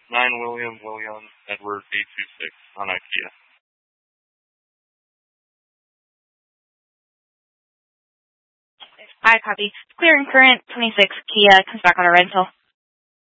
9 William Edward 826 on IKEA. Hi, copy. Clear and current 26 Kia comes back on a rental.